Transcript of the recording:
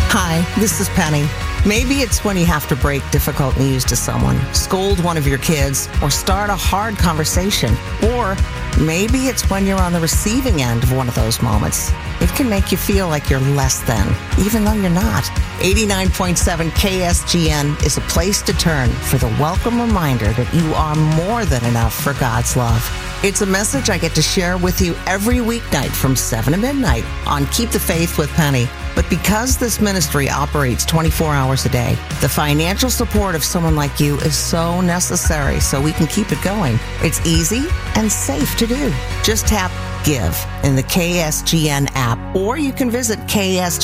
Hi, this is Penny. Maybe it's when you have to break difficult news to someone, scold one of your kids, or start a hard conversation. Or maybe it's when you're on the receiving end of one of those moments. It can make you feel like you're less than, even though you're not. 89.7 KSGN is a place to turn for the welcome reminder that you are more than enough for God's love. It's a message I get to share with you every weeknight from 7 to midnight on Keep the Faith with Penny. But because this ministry operates 24 hours a day, the financial support of someone like you is so necessary so we can keep it going. It's easy and safe to do. Just tap Give in the KSGN app, or you can visit KSGN